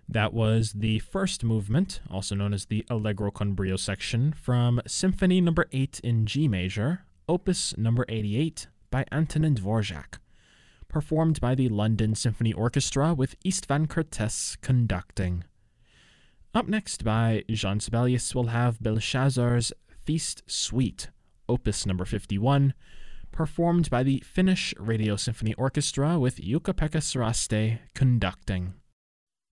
That was the first movement, also known as the Allegro con brio section, from Symphony No. 8 in G major, Opus No. 88 by Antonin Dvorak, performed by the London Symphony Orchestra with Istvan Kertész conducting. Up next by Jean Sibelius, we'll have Belshazzar's Feast Suite, Opus No. 51, performed by the Finnish Radio Symphony Orchestra with Jukka-Pekka Saraste conducting.